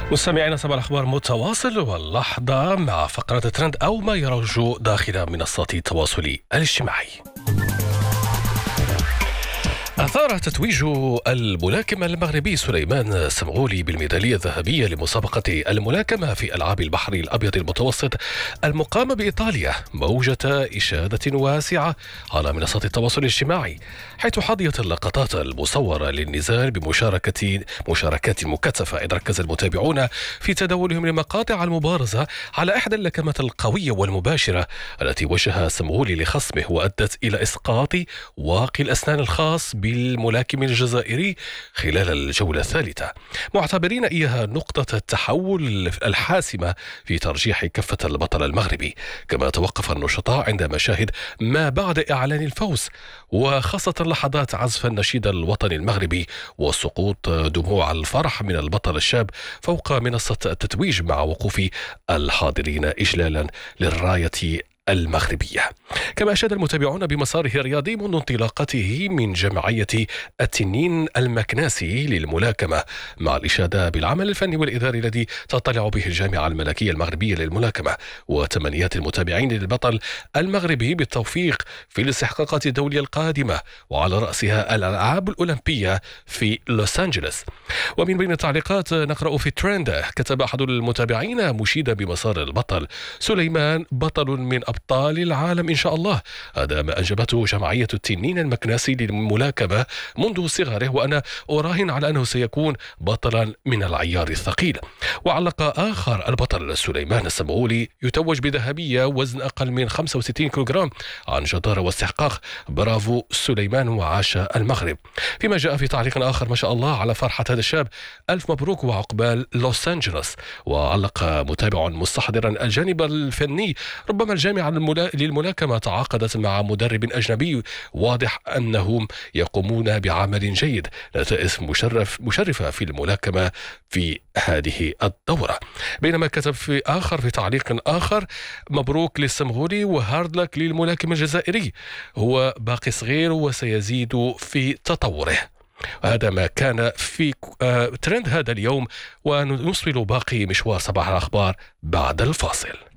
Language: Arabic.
مستمعينا، صباح الأخبار متواصل، واللحظة مع فقرة ترند أو ما يروج داخل منصات التواصل الاجتماعي. أثار تتويج الملاكم المغربي سليمان سمغولي بالميدالية الذهبية لمسابقة الملاكمة في ألعاب البحر الأبيض المتوسط المقامة بإيطاليا موجة إشادة واسعة على منصات التواصل الاجتماعي، حيث حظيت اللقطات المصورة للنزال بمشاركات مكثفة، إذ ركز المتابعون في تداولهم لمقاطع المبارزة على إحدى اللكمات القوية والمباشرة التي وجهها سمغولي لخصمه، وأدت إلى إسقاط واقي الأسنان الخاص بالملاكم الجزائري خلال الجولة الثالثة، معتبرين إياها نقطة التحول الحاسمة في ترجيح كفة البطل المغربي. كما توقف النشطاء عند مشاهد ما بعد إعلان الفوز، وخاصة لحظات عزف النشيد الوطني المغربي وسقوط دموع الفرح من البطل الشاب فوق منصة التتويج، مع وقوف الحاضرين إجلالا للراية المغربية. كما أشاد المتابعون بمساره الرياضي منذ انطلاقته من جمعية التنين المكناسي للملاكمة، مع الإشادة بالعمل الفني والإداري الذي تطلع به الجامعة الملكية المغربية للملاكمة، وتمنيات المتابعين للبطل المغربي بالتوفيق في الاستحقاقات الدولية القادمة، وعلى رأسها الألعاب الأولمبية في لوس أنجلوس. ومن بين التعليقات نقرأ في ترند: كتب أحد المتابعين مشيدا بمسار البطل: سليمان بطل من أبطال العالم إن شاء الله، هذا ما أنجبته جمعية التنين المكناسي للملاكمة منذ صغره، وأنا أراهن على أنه سيكون بطلا من العيار الثقيل. وعلق آخر: البطل سليمان السمغولي يتوج بذهبية وزن أقل من 65 كيلوغرام عن جدارة واستحقاق، برافو سليمان وعاش المغرب. فيما جاء في تعليق آخر: ما شاء الله على فرحة هذا الشاب، ألف مبروك وعقبال لوس أنجلوس. وعلق متابع مستحضرا الجانب الفني: ربما الجامعة للملاكمة تعاقدت مع مدرب أجنبي، واضح أنهم يقومون بعمل جيد، نتائج مشرفة في الملاكمة في هذه الدورة. بينما كتب في تعليق آخر: مبروك للسمغولي وهارد لك للملاكم الجزائري، هو باقي صغير وسيزيد في تطوره. هذا ما كان في ترند هذا اليوم، ونواصل باقي مشوار صباح الأخبار بعد الفاصل.